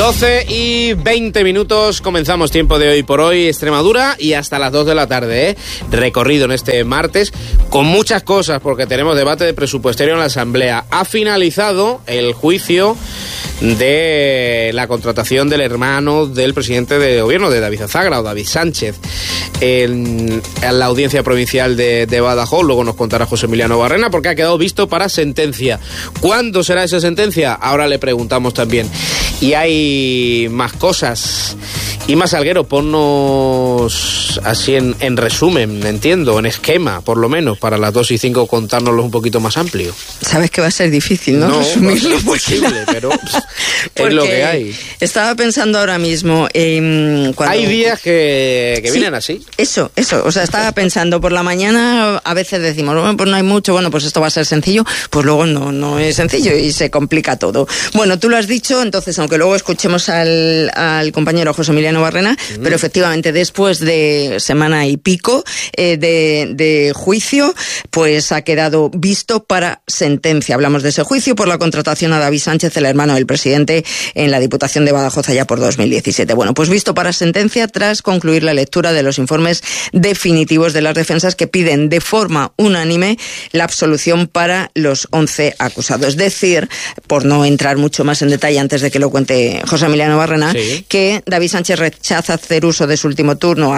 12:20, comenzamos Tiempo de Hoy por Hoy, Extremadura, y hasta las 2 de la tarde, recorrido en este martes, con muchas cosas, porque tenemos debate de presupuestario en la Asamblea. Ha finalizado el juicio de la contratación del hermano del presidente de gobierno, de David Azagra, o David Sánchez, en la audiencia provincial de Badajoz. Luego nos contará José Emiliano Barrena, porque ha quedado visto para sentencia. ¿Cuándo será esa sentencia? Ahora le preguntamos también. Y hay más cosas. Y más, Salguero, ponnos así en resumen, entiendo, en esquema, por lo menos, para las 2:05 contárnoslo un poquito más amplio. Sabes que va a ser difícil, ¿no? No, resumirlo, es posible, pero es lo que hay. Estaba pensando ahora mismo cuando... Hay días que sí, vienen así. Eso. O sea, estaba pensando, por la mañana a veces decimos, bueno, pues no hay mucho, bueno, pues esto va a ser sencillo, pues luego no es sencillo y se complica todo. Bueno, tú lo has dicho, entonces, aunque luego escuchemos al compañero José Emiliano Barrena, pero efectivamente después de semana y pico de juicio, pues ha quedado visto para sentencia. Hablamos de ese juicio por la contratación a David Sánchez, el hermano del presidente, en la Diputación de Badajoz allá por 2017. Bueno, pues visto para sentencia tras concluir la lectura de los informes definitivos de las defensas que piden de forma unánime la absolución para los 11 acusados. Es decir, por no entrar mucho más en detalle antes de que lo cuente José Emiliano Barrena, sí, que David Sánchez ha rechazado hacer uso de su último turno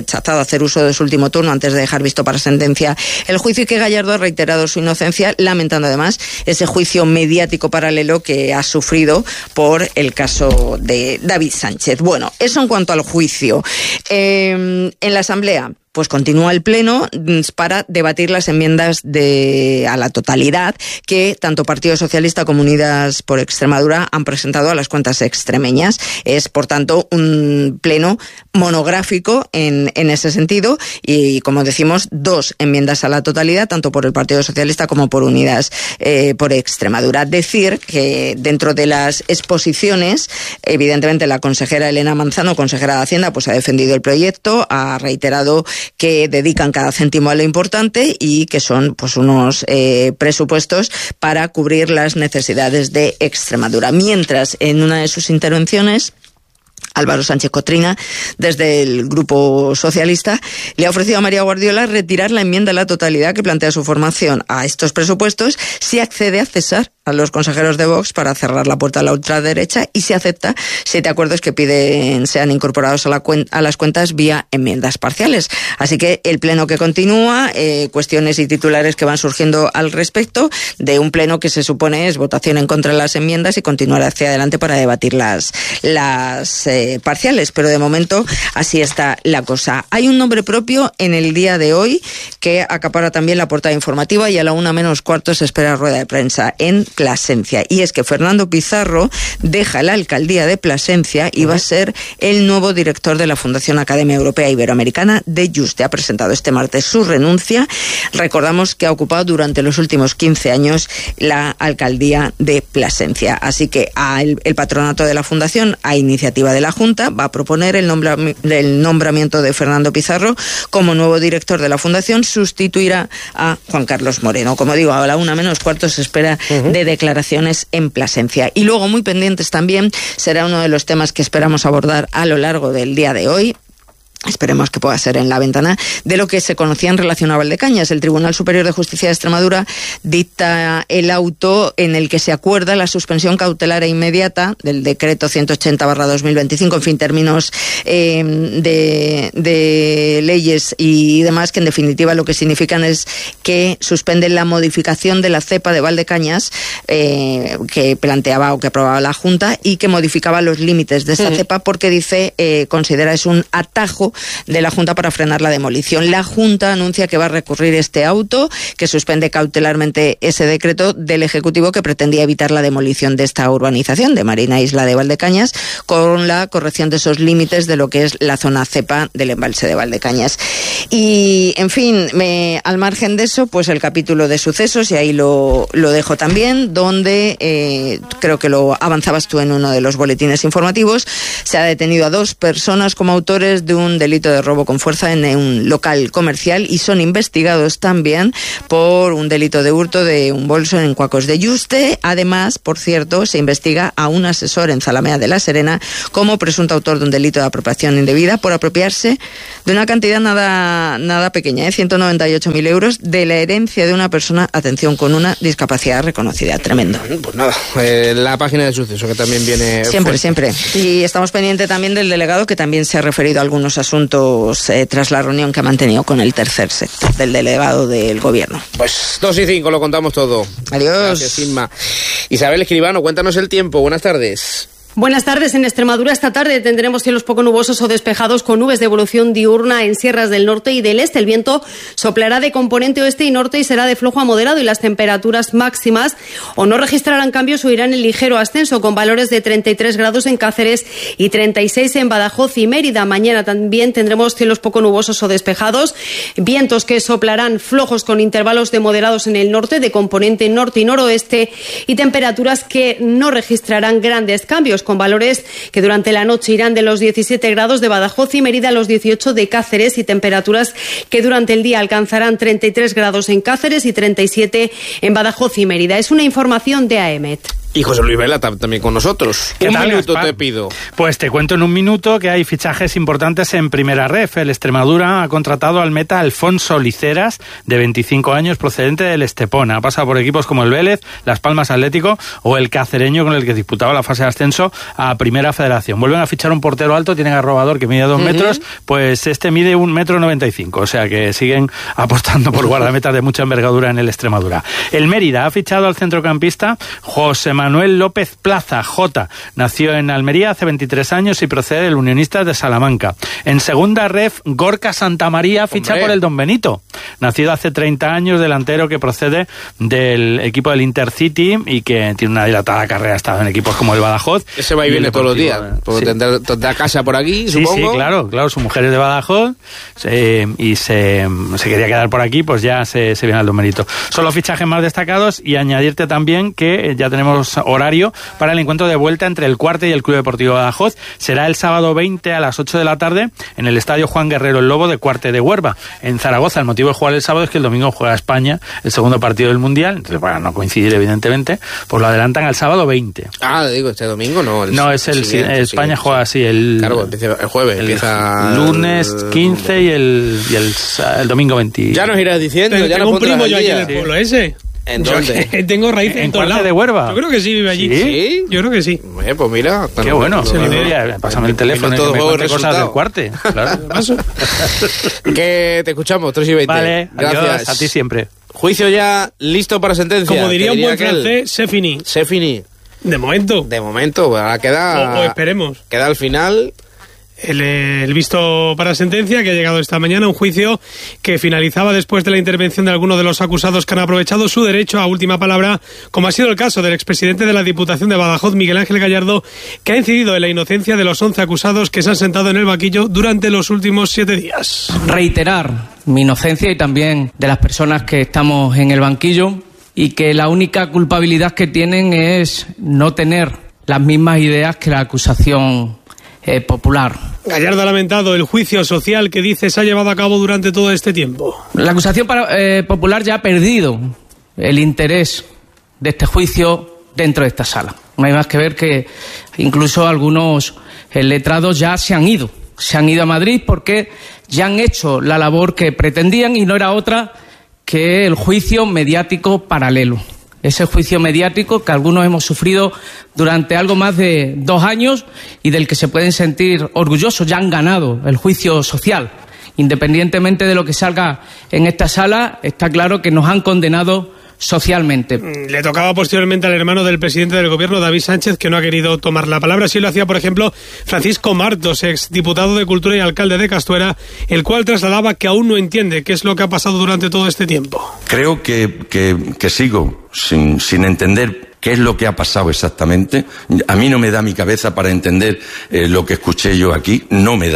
antes de dejar visto para sentencia el juicio, y que Gallardo ha reiterado su inocencia, lamentando además ese juicio mediático paralelo que ha sufrido por el caso de David Sánchez. Bueno, eso en cuanto al juicio. En la Asamblea, pues continúa el pleno para debatir las enmiendas a la totalidad que tanto Partido Socialista como Unidas por Extremadura han presentado a las cuentas extremeñas. Es, por tanto, un pleno monográfico en ese sentido, y, como decimos, 2 enmiendas a la totalidad, tanto por el Partido Socialista como por Unidas por Extremadura. Decir que dentro de las exposiciones, evidentemente la consejera Elena Manzano, consejera de Hacienda, pues ha defendido el proyecto, ha reiterado que dedican cada céntimo a lo importante y que son pues unos presupuestos para cubrir las necesidades de Extremadura. Mientras, en una de sus intervenciones, Álvaro Sánchez Cotrina, desde el Grupo Socialista, le ha ofrecido a María Guardiola retirar la enmienda a la totalidad que plantea su formación a estos presupuestos si accede a cesar a los consejeros de Vox para cerrar la puerta a la ultraderecha, y si acepta 7 acuerdos que piden sean incorporados a las cuentas vía enmiendas parciales. Así que el pleno que continúa, cuestiones y titulares que van surgiendo al respecto de un pleno que se supone es votación en contra de las enmiendas y continuar hacia adelante para debatir las parciales, pero de momento así está la cosa. Hay un nombre propio en el día de hoy que acapara también la portada informativa, y a la 1:15 se espera rueda de prensa en Plasencia, y es que Fernando Pizarro deja la alcaldía de Plasencia y va a ser el nuevo director de la Fundación Academia Europea Iberoamericana de Yuste. Ha presentado este martes su renuncia. Recordamos que ha ocupado durante los últimos 15 años la alcaldía de Plasencia. Así que el patronato de la Fundación, a iniciativa de la Junta, va a proponer el nombramiento de Fernando Pizarro como nuevo director de la Fundación. Sustituirá a Juan Carlos Moreno. Como digo, a la 1:15 se espera de declaraciones en Plasencia. Y luego, muy pendientes también, será uno de los temas que esperamos abordar a lo largo del día de hoy. Esperemos que pueda ser en la ventana de lo que se conocía en relación a Valdecañas. El Tribunal Superior de Justicia de Extremadura dicta el auto en el que se acuerda la suspensión cautelar e inmediata del decreto 180/2025, en fin, términos de leyes y demás, que en definitiva lo que significan es que suspenden la modificación de la cepa de Valdecañas que planteaba o que aprobaba la Junta, y que modificaba los límites de esta cepa porque considera es un atajo de la Junta para frenar la demolición. La Junta anuncia que va a recurrir este auto, que suspende cautelarmente ese decreto del Ejecutivo que pretendía evitar la demolición de esta urbanización de Marina Isla de Valdecañas, con la corrección de esos límites de lo que es la zona cepa del embalse de Valdecañas. Y, en fin, al margen de eso, pues el capítulo de sucesos, y ahí lo dejo también, donde creo que lo avanzabas tú en uno de los boletines informativos, se ha detenido a 2 personas como autores de un un delito de robo con fuerza en un local comercial y son investigados también por un delito de hurto de un bolso en Cuacos de Yuste. Además, por cierto, se investiga a un asesor en Zalamea de la Serena como presunto autor de un delito de apropiación indebida por apropiarse de una cantidad nada pequeña, 198.000 euros, de la herencia de una persona, atención, con una discapacidad reconocida. Tremendo. Pues nada, la página de suceso que también viene Siempre. Y estamos pendientes también del delegado, que también se ha referido a algunos asuntos tras la reunión que ha mantenido con el tercer sector, del delegado del gobierno. Pues 2:05, lo contamos todo. Adiós. Gracias, Inma. Isabel Escribano, cuéntanos el tiempo. Buenas tardes. Buenas tardes. En Extremadura esta tarde tendremos cielos poco nubosos o despejados con nubes de evolución diurna en sierras del norte y del este. El viento soplará de componente oeste y norte y será de flojo a moderado, y las temperaturas máximas o no registrarán cambios o irán en ligero ascenso, con valores de 33 grados en Cáceres y 36 en Badajoz y Mérida. Mañana también tendremos cielos poco nubosos o despejados, vientos que soplarán flojos con intervalos de moderados en el norte, de componente norte y noroeste, y temperaturas que no registrarán grandes cambios, con valores que durante la noche irán de los 17 grados de Badajoz y Mérida a los 18 de Cáceres, y temperaturas que durante el día alcanzarán 33 grados en Cáceres y 37 en Badajoz y Mérida. Es una información de AEMET. Y José Luis Vela también con nosotros. Un minuto te pido. Pues te cuento en un minuto que hay fichajes importantes en Primera Ref. El Extremadura ha contratado al meta Alfonso Liceras, de 25 años, procedente del Estepona. Ha pasado por equipos como el Vélez, Las Palmas Atlético o el Cacereño, con el que disputaba la fase de ascenso a Primera Federación. Vuelven a fichar un portero alto, tienen a Robador, que mide 2 metros, pues este mide 1,95 m, o sea que siguen apostando por guardametas de mucha envergadura en el Extremadura. El Mérida ha fichado al centrocampista José Manuel López Plaza, Jota. Nació en Almería hace 23 años y procede del Unionistas de Salamanca. En Segunda Ref, Gorka Santamaría ficha por el Don Benito. Nacido hace 30 años, delantero que procede del equipo del Intercity y que tiene una dilatada carrera, ha estado en equipos como el Badajoz. Ese va y viene todos los días, porque tendrá casa por aquí, supongo. Sí, claro, su mujer es de Badajoz y se quería quedar por aquí, pues ya se viene al Don Benito. Son los fichajes más destacados, y añadirte también que ya tenemos horario para el encuentro de vuelta entre el Cuarte y el Club Deportivo Badajoz. Será el sábado 20 a las 8 de la tarde en el Estadio Juan Guerrero el Lobo de Cuarte de Huerva, en Zaragoza. El motivo de jugar el sábado es que el domingo juega España el segundo partido del Mundial, entonces para no coincidir evidentemente, pues lo adelantan al sábado 20. Digo, este domingo no. No, es el siguiente, España juega así el jueves, empieza lunes 15 y el domingo 20. Ya nos irás diciendo. Pero ya tengo un primo yo aquí en el sí. pueblo ese. ¿En dónde? Tengo raíces en todo lado. ¿De Huerva? Yo creo que sí, vive allí. ¿Sí? Yo creo que sí. Pues mira. Qué bueno. Pásame el teléfono y me cuente cosas del Cuarte. Claro. Que te escuchamos, 3:20. Vale, gracias. Adiós, a ti siempre. Juicio ya listo para sentencia. Como diría un buen francés, c'est fini. C'est fini. De momento. Ahora queda... O esperemos. Queda al final... El visto para sentencia, que ha llegado esta mañana, un juicio que finalizaba después de la intervención de algunos de los acusados que han aprovechado su derecho a última palabra, como ha sido el caso del expresidente de la Diputación de Badajoz, Miguel Ángel Gallardo, que ha incidido en la inocencia de los 11 acusados que se han sentado en el banquillo durante los últimos 7 días. Reiterar mi inocencia y también de las personas que estamos en el banquillo, y que la única culpabilidad que tienen es no tener las mismas ideas que la acusación popular. Gallardo ha lamentado el juicio social que dice se ha llevado a cabo durante todo este tiempo. La acusación popular ya ha perdido el interés de este juicio dentro de esta sala. No hay más que ver que incluso algunos letrados ya se han ido a Madrid porque ya han hecho la labor que pretendían, y no era otra que el juicio mediático paralelo. Ese juicio mediático que algunos hemos sufrido durante algo más de 2 años y del que se pueden sentir orgullosos. Ya han ganado el juicio social. Independientemente de lo que salga en esta sala, está claro que nos han condenado socialmente. Le tocaba posteriormente al hermano del presidente del gobierno, David Sánchez, que no ha querido tomar la palabra. Así lo hacía, por ejemplo, Francisco Martos, exdiputado de Cultura y alcalde de Castuera, el cual trasladaba que aún no entiende qué es lo que ha pasado durante todo este tiempo. Creo que sigo sin entender qué es lo que ha pasado exactamente. A mí no me da mi cabeza para entender lo que escuché yo aquí, no me da.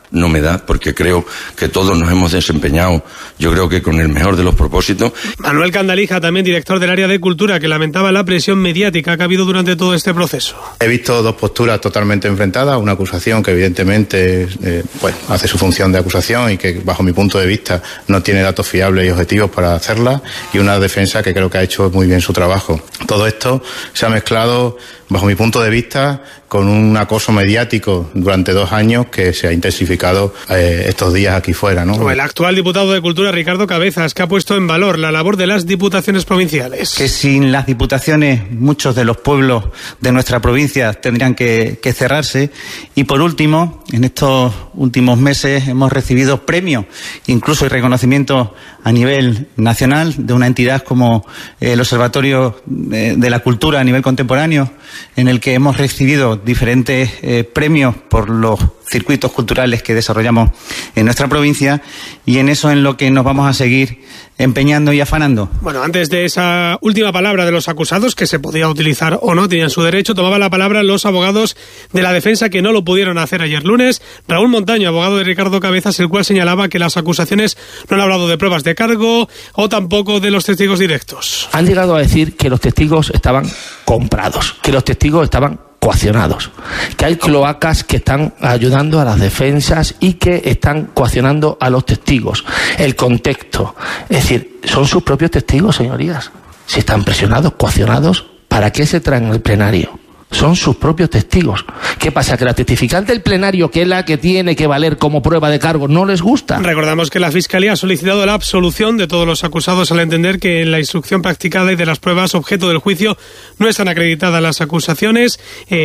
no me da, porque creo que todos nos hemos desempeñado, yo creo que con el mejor de los propósitos. Manuel Candalija, también director del área de Cultura, que lamentaba la presión mediática que ha habido durante todo este proceso. He visto dos posturas totalmente enfrentadas, una acusación que evidentemente hace su función de acusación y que bajo mi punto de vista no tiene datos fiables y objetivos para hacerla, y una defensa que creo que ha hecho muy bien su trabajo. Todo esto se ha mezclado, bajo mi punto de vista, con un acoso mediático durante 2 años que se ha intensificado estos días aquí fuera, ¿no? El actual diputado de Cultura, Ricardo Cabezas, que ha puesto en valor la labor de las diputaciones provinciales. Que sin las diputaciones muchos de los pueblos de nuestra provincia tendrían que cerrarse. Y por último, en estos últimos meses hemos recibido premios, incluso y reconocimientos a nivel nacional de una entidad como el Observatorio de la Cultura a nivel contemporáneo, en el que hemos recibido diferentes premios por los circuitos culturales que desarrollamos en nuestra provincia, y en eso en lo que nos vamos a seguir empeñando y afanando. Bueno, antes de esa última palabra de los acusados, que se podía utilizar o no, tenían su derecho, tomaba la palabra los abogados de la defensa, que no lo pudieron hacer ayer lunes. Raúl Montaño, abogado de Ricardo Cabezas, el cual señalaba que las acusaciones no han hablado de pruebas de cargo o tampoco de los testigos directos. Han llegado a decir que los testigos estaban comprados, que los testigos estaban coaccionados, que hay cloacas que están ayudando a las defensas y que están coaccionando a los testigos. El contexto, es decir, son sus propios testigos, señorías. Si están presionados, coaccionados, ¿para qué se traen al plenario? Son sus propios testigos. ¿Qué pasa? ¿Que la testificante del plenario, que es la que tiene que valer como prueba de cargo, no les gusta? Recordamos que la Fiscalía ha solicitado la absolución de todos los acusados al entender que en la instrucción practicada y de las pruebas objeto del juicio no están acreditadas las acusaciones.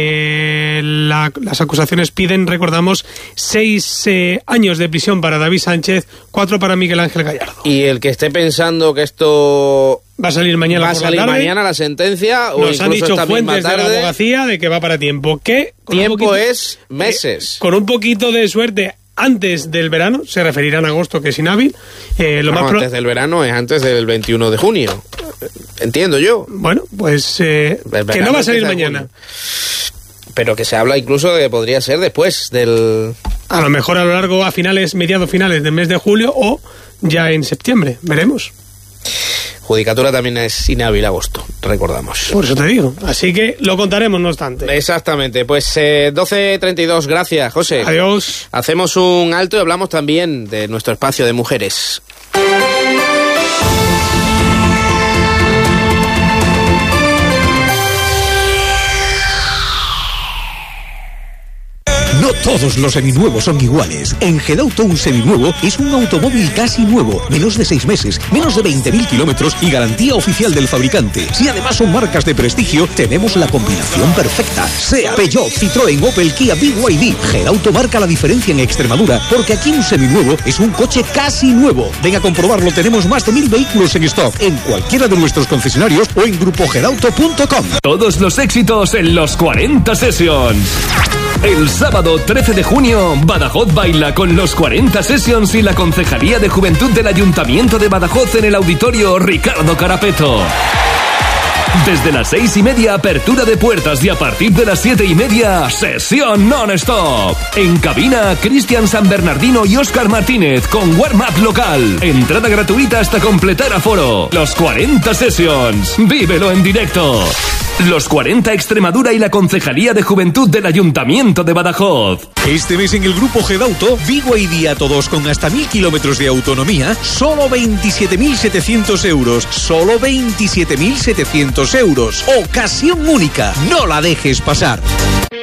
Las acusaciones piden, recordamos, 6 años de prisión para David Sánchez, 4 para Miguel Ángel Gallardo. Y el que esté pensando que esto va a salir mañana por la tarde, mañana la sentencia, o nos han dicho esta fuentes misma tarde, de la abogacía de que va para tiempo. ¿Qué? Tiempo es meses. Con un poquito de suerte, antes del verano, se referirá en agosto, que es inhábil. Antes del verano es antes del 21 de junio. Entiendo yo. Bueno, pues que no va a salir mañana. Pero que se habla incluso de que podría ser después del... A lo mejor a lo largo, mediados finales del mes de julio, o ya en septiembre. Veremos. Judicatura también es inhábil agosto, recordamos. Por eso te digo. Así que lo contaremos, no obstante. Exactamente. Pues 12:32, gracias, José. Adiós. Hacemos un alto y hablamos también de nuestro espacio de mujeres. No todos los seminuevos son iguales. En Gedauto un seminuevo es un automóvil casi nuevo, menos de 6 meses, menos de 20.000 kilómetros y garantía oficial del fabricante. Si además son marcas de prestigio, tenemos la combinación perfecta. SEAT, Peugeot, Citroën, Opel, Kia, BYD. Gedauto marca la diferencia en Extremadura, porque aquí un seminuevo es un coche casi nuevo. Ven a comprobarlo, tenemos más de 1.000 vehículos en stock, en cualquiera de nuestros concesionarios o en grupogedauto.com. Todos los éxitos en los 40 Sessions. El sábado 13 de junio, Badajoz baila con los 40 Sessions y la Concejalía de Juventud del Ayuntamiento de Badajoz en el Auditorio Ricardo Carapeto. Desde las 6:30, apertura de puertas, y a partir de las 7:30, sesión non-stop. En cabina, Cristian San Bernardino y Óscar Martínez con warm-up local. Entrada gratuita hasta completar aforo. Los 40 Sessions. Vívelo en directo. Los 40 Extremadura y la Concejalía de Juventud del Ayuntamiento de Badajoz. Este mes en el Grupo Gedauto, BYD a todos con hasta 1.000 kilómetros de autonomía, solo 27.700 euros. Solo 27.700 euros. Ocasión única. No la dejes pasar.